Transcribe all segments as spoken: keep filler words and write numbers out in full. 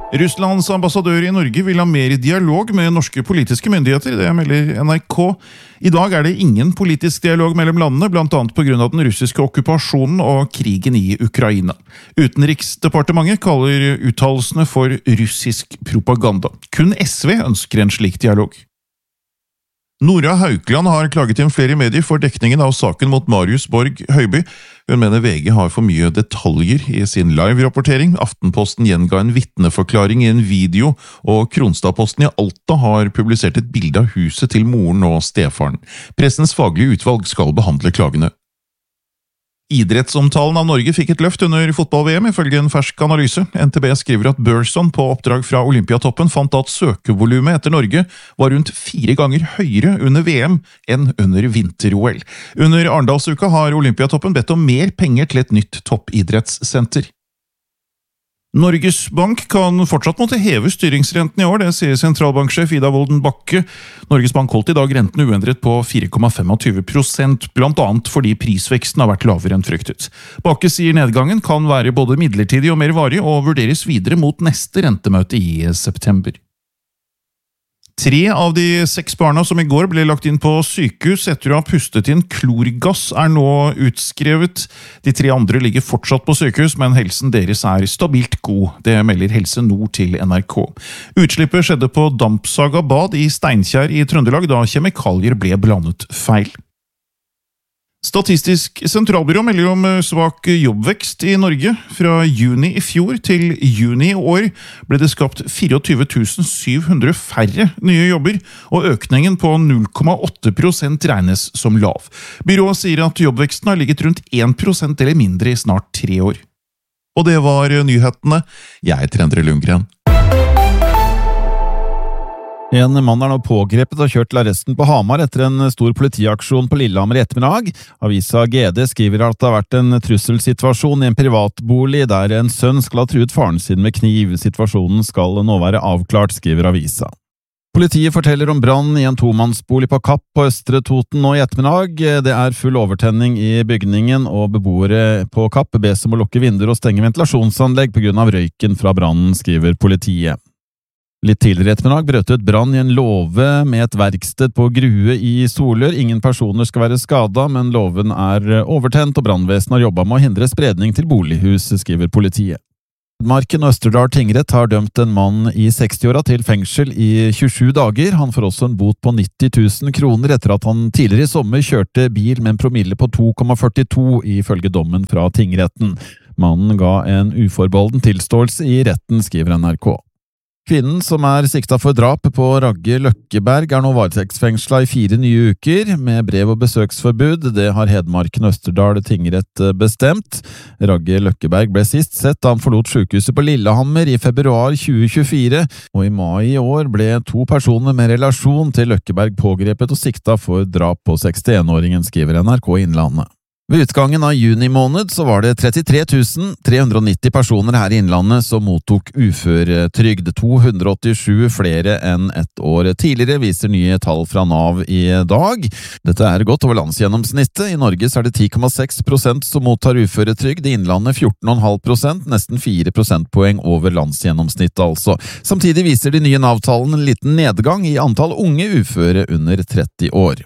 Russlands ambassadør i Norge vil ha mer dialog med norske politiske myndigheter, det melder N R K. I dag er det ingen politisk dialog mellom landene, blant annet på grunn av den russiske okkupasjonen og krigen i Ukraina. Utenriksdepartementet kaller uttalelsene for russisk propaganda. Kun S V ønsker en slik dialog. Nora Haukeland har klaget inn flere medier for dekningen av saken mot Marius Borg Høiby. Hun mener V G har for mye detaljer i sin live-rapportering. Aftenposten gjenga en vitneforklaring i en video, og Kronstadposten i Alta har publisert et bilde av huset til moren og stefaren. Pressens faglige utvalg skal behandle klagene. Idrettsomtalen av Norge fikk et løft under fotball-V M, ifølge en fersk analyse. N T B skriver at Børson på oppdrag fra Olympiatoppen fant at søkevolumet etter Norge var rundt fire ganger høyere under V M enn under vinter-O L. Under Arendalsuka har Olympiatoppen bedt om mer penger til et nytt toppidrettssenter. Norges Bank kan fortsatt måtte heve styringsrenten i år, det sier sentralbanksjef Ida Wolden Bakke. Norges Bank holdt i dag renten uendret på fire komma tjuefem prosent, blant annet fordi prisveksten har vært lavere enn fryktet. Bakke sier nedgangen kan være både midlertidig og mer varig, og vurderes videre mot neste rentemøte i september. Tre av de seks barna som i går ble lagt inn på sykehus etter å ha pustet inn klorgass er nå utskrevet. De tre andre ligger fortsatt på sykehus, men helsen deres er stabilt god. Det melder Helse Nord til N R K. Utslippet skjedde på Dampsaga bad i Steinkjer i Trøndelag, da kjemikalier ble blandet feil. Statistisk sentralbyrå melder om svak jobbvekst i Norge. Fra juni i fjor til juni i år ble det skapt tjuefire tusen syv hundre færre nye jobber, og økningen på null komma åtte prosent regnes som lav. Byrået sier at jobbveksten har ligget rundt én prosent eller mindre i snart tre år. Og det var nyhetene. Jeg heter Endre Lundgren. En mann er nå pågrepet og kjørt til arresten på Hamar etter en stor politiaksjon på Lillehammer i ettermiddag. Avisa G D skriver at det har vært en trusselsituasjon i en privatbolig der en sønn skal ha truet faren sin med kniv. Situasjonen skal nå være avklart, skriver avisa. Politiet forteller om brann i en tomannsbolig på Kapp på Østre Toten nå i ettermiddag. Det er full overtenning i bygningen, og beboere på Kapp bes om å lukke vinduer og stenge ventilasjonsanlegg på grunn av røyken fra brannen, skriver politiet. Litt tidligere ettermiddag brøt ut brann i en låve med et verksted på Grue i Solør. Ingen personer skal være skadet, men låven er overtent, og brannvesenet har jobbet med å hindre spredning til bolighus, skriver politiet. Hedmarken og Østerdal tingrett har dømt en mann i sekstiåra til fengsel i tjuesju dager. Han får også en bot på nitti tusen kroner etter at han tidligere i sommer kjørte bil med en promille på to komma førtito, ifølge dommen fra tingretten. Mannen ga en uforbeholden tilståelse i retten, skriver N R K. Kvinnen som er sikta for drap på Ragge Løkkeberg er nå varetektsfengsla i fire nye uker med brev- og besøksforbud. Det har Hedmarken og Østerdal tingrett bestemt. Ragge Løkkeberg ble sist sett da han forlot sykehuset på Lillehammer i februar tjue tjuefire, og i mai i år ble to personer med relasjon til Løkkeberg pågrepet og sikta for drap på sekstienåringen, skriver N R K Innlandet. Ved utgangen av juni måned så var det trettitre tusen tre hundre og nitti personer her i Innlandet som mottok uføretrygd, to hundre og åttisju flere enn et år tidligere, viser nye tall fra Nav i dag. Dette er godt over landsgjennomsnittet. I Norge så er det ti komma seks prosent som mottar uføretrygd, i Innlandet fjorten komma fem prosent, nesten fire prosentpoeng over landsgjennomsnittet altså. Samtidig viser de nye Nav-tallene en liten nedgang i antall unge uføre under tretti år.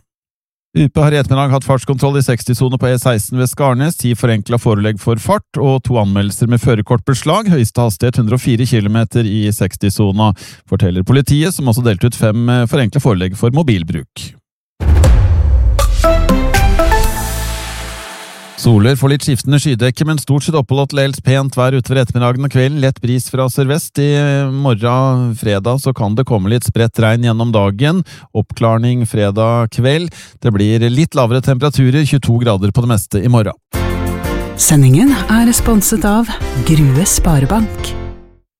U P har i ettermiddag hatt fartskontroll i seksti-sone på E seksten ved Skarnes, ti forenkla forelegg for fart og to anmeldelser med førerkortbeslag, høyeste hastighet hundre og fire kilometer i seksti-sona, forteller politiet, som også delte ut fem forenkla forelegg for mobilbruk. Soler får litt skiftende skydekke, men stort sett oppholdt dels pent vær utover ettermiddagen og kvelden. Lett bris fra sørvest. I morgen fredag så kan det komme litt spredt regn gjennom dagen. Oppklarning fredag kveld. Det blir litt lavere temperaturer, tjueto grader på det meste i morgen. Sendingen er sponset av Grue Sparebank.